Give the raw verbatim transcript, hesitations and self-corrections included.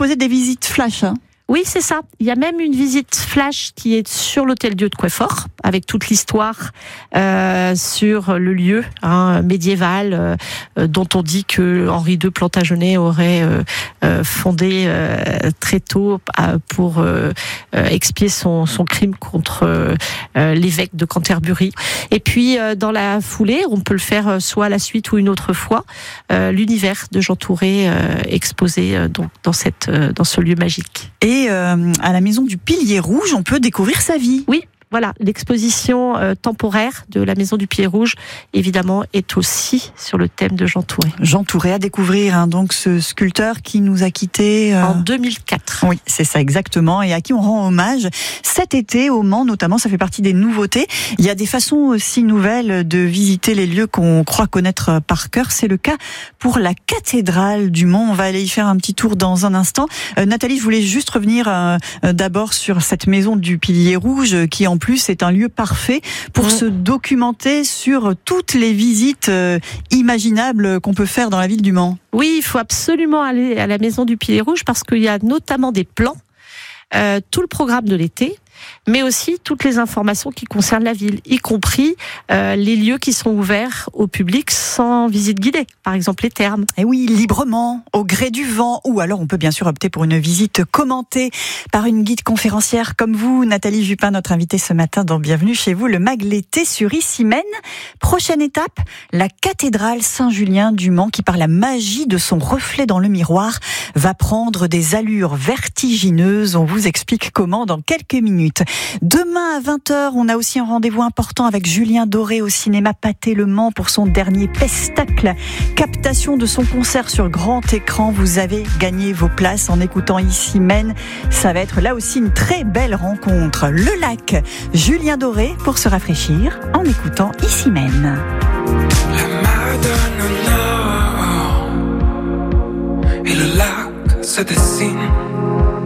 proposez des visites flash, hein ? Oui, c'est ça. Il y a même une visite flash qui est sur l'hôtel-dieu de Queffort, avec toute l'histoire euh, sur le lieu hein, médiéval, euh, dont on dit que Henri deux Plantagenet aurait euh, euh, fondé euh, très tôt euh, pour euh, euh, expier son, son crime contre euh, l'évêque de Canterbury. Et puis, euh, dans la foulée, on peut le faire soit à la suite ou une autre fois, euh, l'univers de Jean Touré euh, exposé euh, donc, dans, cette, euh, dans ce lieu magique. Et euh, à la maison du Pilier Rouge, on peut découvrir sa vie. Oui, voilà, l'exposition euh, temporaire de la maison du Pilier Rouge, évidemment, est aussi sur le thème de Jean Touré. Jean Touré à découvrir, hein, donc ce sculpteur qui nous a quittés euh... en deux mille quatre. Oui, c'est ça exactement, et à qui on rend hommage cet été au Mans, notamment. Ça fait partie des nouveautés. Il y a des façons aussi nouvelles de visiter les lieux qu'on croit connaître par cœur. C'est le cas pour la cathédrale du Mans. On va aller y faire un petit tour dans un instant. Euh, Nathalie, je voulais juste revenir euh, d'abord sur cette maison du Pilier Rouge qui en plus c'est un lieu parfait pour mmh. se documenter sur toutes les visites euh, imaginables qu'on peut faire dans la ville du Mans. Oui, il faut absolument aller à la maison du Pilier Rouge parce qu'il y a notamment des plans, euh, tout le programme de l'été, mais aussi toutes les informations qui concernent la ville, y compris euh, les lieux qui sont ouverts au public sans visite guidée, par exemple les thermes. Et oui, librement, au gré du vent, ou alors on peut bien sûr opter pour une visite commentée par une guide conférencière comme vous, Nathalie Jupin, notre invitée ce matin dans Bienvenue chez vous, le Mag l'été sur Issy-Mène. Prochaine étape, la cathédrale Saint-Julien du Mans qui, par la magie de son reflet dans le miroir, va prendre des allures vertigineuses. On vous explique comment dans quelques minutes. Demain à vingt heures, on a aussi un rendez-vous important avec Julien Doré au cinéma Pathé Le Mans pour son dernier pestacle. Captation de son concert sur grand écran. Vous avez gagné vos places en écoutant Issy-Mène. Ça va être là aussi une très belle rencontre. Le lac, Julien Doré pour se rafraîchir en écoutant Issy-Mène. La Madonna et le lac se dessinent.